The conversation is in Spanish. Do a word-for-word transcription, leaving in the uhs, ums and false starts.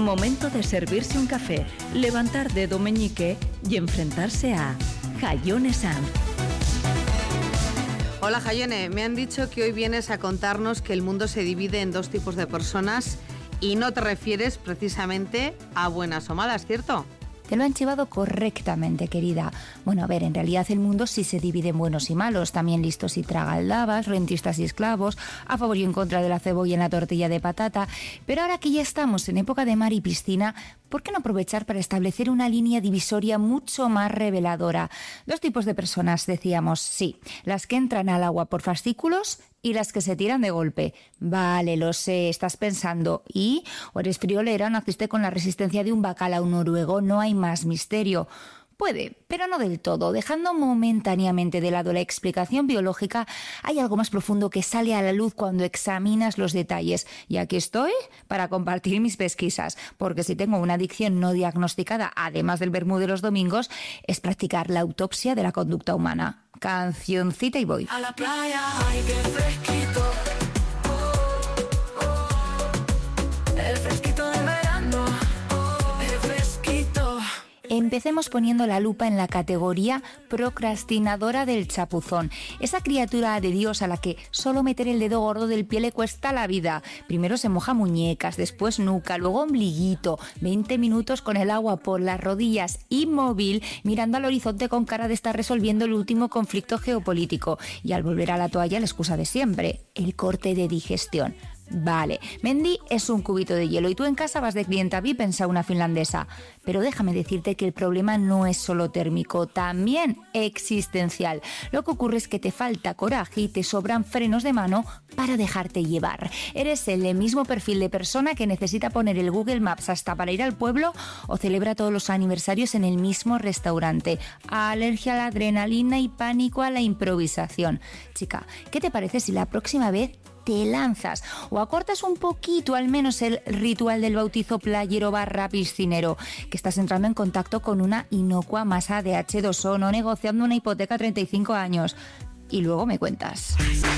Momento de servirse un café, levantar dedo meñique y enfrentarse a Jaione Sanz. Hola Jaione, me han dicho que hoy vienes a contarnos que el mundo se divide en dos tipos de personas y no te refieres precisamente a buenas o malas, ¿cierto? Te lo han chivado correctamente, querida. Bueno, a ver, en realidad el mundo sí se divide en buenos y malos, también listos y tragaldabas, rentistas y esclavos, a favor y en contra de la cebolla en la tortilla de patata. Pero ahora que ya estamos en época de mar y piscina, ¿por qué no aprovechar para establecer una línea divisoria mucho más reveladora? Dos tipos de personas, decíamos, sí, las que entran al agua por fascículos y las que se tiran de golpe. Vale, lo sé, estás pensando, ¿y? ¿O eres friolera o naciste con la resistencia de un bacalao noruego? No hay más misterio. Puede, pero no del todo. Dejando momentáneamente de lado la explicación biológica, hay algo más profundo que sale a la luz cuando examinas los detalles. Y aquí estoy para compartir mis pesquisas, porque si tengo una adicción no diagnosticada, además del vermú de los domingos, es practicar la autopsia de la conducta humana. Cancioncita y voy. A la playa, ay, qué fresquito. Oh, oh, el fresquito del verano. Oh, el fresquito. Empecemos poniendo la lupa en la categoría procrastinadora del chapuzón. Esa criatura de Dios a la que solo meter el dedo gordo del pie le cuesta la vida. Primero se moja muñecas, después nuca, luego ombliguito. veinte minutos con el agua por las rodillas, inmóvil, mirando al horizonte con cara de estar resolviendo el último conflicto geopolítico. Y al volver a la toalla, la excusa de siempre, el corte de digestión. Vale, Mendy es un cubito de hielo y tú en casa vas de clienta V I P en sauna finlandesa. Pero déjame decirte que el problema no es solo térmico, también existencial. Lo que ocurre es que te falta coraje y te sobran frenos de mano para dejarte llevar. ¿Eres el mismo perfil de persona que necesita poner el Google Maps hasta para ir al pueblo o celebra todos los aniversarios en el mismo restaurante? Alergia a la adrenalina y pánico a la improvisación. Chica, ¿qué te parece si la próxima vez te lanzas o acortas un poquito al menos el ritual del bautizo playero barra piscinero, que estás entrando en contacto con una inocua masa de hache dos o, no negociando una hipoteca a treinta y cinco años? Y luego me cuentas.